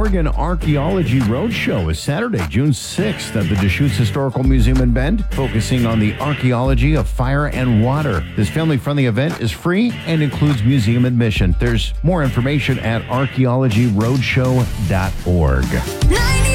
Oregon Archaeology Roadshow is Saturday, June 6th at the Deschutes Historical Museum in Bend, focusing on the archaeology of fire and water. This family-friendly event is free and includes museum admission. There's more information at archaeologyroadshow.org.